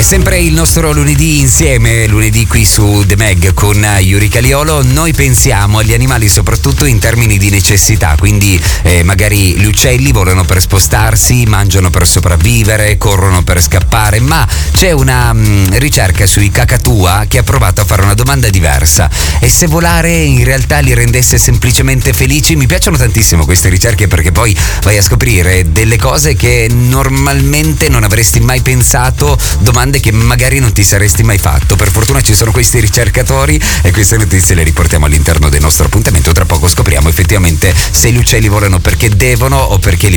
sempre il nostro lunedì insieme, lunedì qui su The Mag con Yuri Caliolo. Noi pensiamo agli animali soprattutto in termini di necessità, quindi magari gli uccelli volano per spostarsi, mangiano per sopravvivere, corrono per scappare, ma c'è una ricerca sui cacatua che ha provato a fare una domanda diversa: e se volare in realtà li rendesse semplicemente felici? Mi piacciono tantissimo queste ricerche, perché poi vai a scoprire delle cose che normalmente non avresti mai pensato, domande che magari non ti saresti mai fatto. Per fortuna ci sono questi ricercatori e queste notizie le riportiamo all'interno del nostro appuntamento. Tra poco scopriamo effettivamente se gli uccelli volano perché devono o perché li